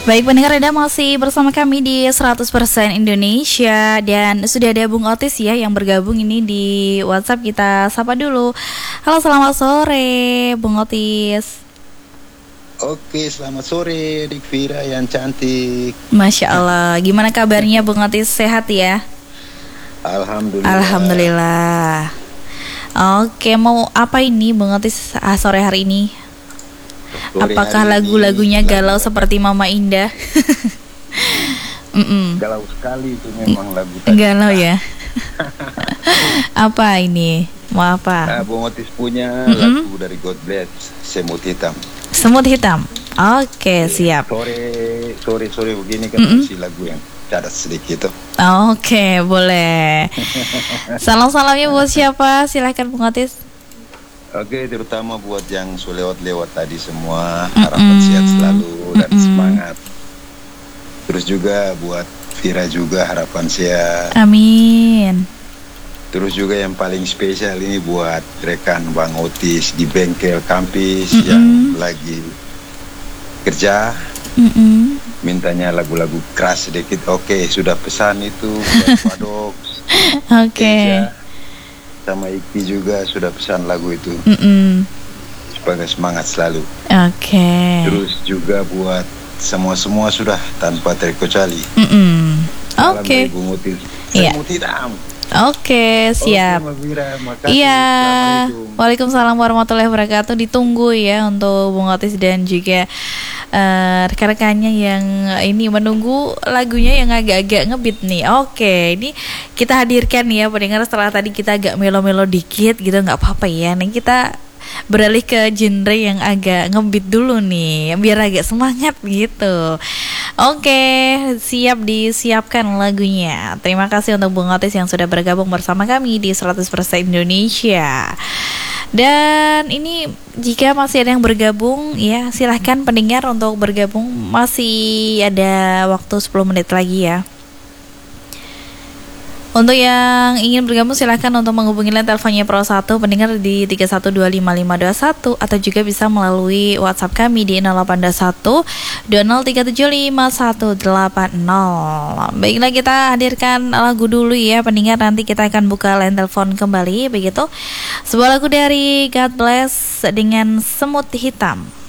Baik pendengar, Anda masih bersama kami di 100% Indonesia. Dan sudah ada Bung Otis ya yang bergabung ini di WhatsApp. Kita sapa dulu. Halo, selamat sore Bung Otis. Oke, selamat sore Dik Vira yang cantik. Masya Allah, gimana kabarnya Bung Otis, sehat ya? Alhamdulillah. Alhamdulillah. Oke, mau apa ini Bung Otis sore hari ini? Apakah lagu-lagunya galau seperti Mama Indah? Galau sekali itu memang lagu tadi. Galau ya. Apa ini? Mau apa? Bung Otis punya lagu dari God Bless, Semut Hitam. Semut Hitam. Oke, siap. Sore begini kan isi lagu yang cadas sedikit tuh. Oke, boleh. Salam-salamnya buat siapa? Silahkan Bung Otis. Oke, terutama buat yang lewat tadi semua, harapan sehat selalu dan semangat. Terus juga buat Vira juga harapan sehat. Amin. Terus juga yang paling spesial ini buat rekan Bang Otis di bengkel kampus yang lagi kerja. Mintanya lagu-lagu keras sedikit. Oke, sudah pesan itu buat Wadok. Oke. Sama Iki juga sudah pesan lagu itu supaya semangat selalu. Oke. Terus juga buat semua sudah tanpa terkecuali. Oke. Iya. Oke, siap. Iya. Waalaikumsalam warahmatullahi wabarakatuh. Ditunggu ya untuk Bung Otis dan juga rekan-rekannya yang ini menunggu lagunya yang agak-agak ngebeat nih. Oke, ini kita hadirkan ya pendengar, setelah tadi kita agak melo-melo dikit gitu, nggak apa-apa ya. Nih kita beralih ke genre yang agak ngebeat dulu nih, biar agak semangat gitu. Oke, siap disiapkan lagunya. Terima kasih untuk Bung Otis yang sudah bergabung bersama kami di 100% Indonesia. Dan ini jika masih ada yang bergabung ya, silahkan pendengar untuk bergabung. Masih ada waktu 10 menit lagi ya. Untuk yang ingin bergabung silahkan untuk menghubungi line teleponnya Pro 1 pendengar di 3125521 atau juga bisa melalui WhatsApp kami di 0821 20375180. Baiklah, kita hadirkan lagu dulu ya pendengar, nanti kita akan buka line telepon kembali begitu. Sebuah lagu dari God Bless dengan Semut Hitam.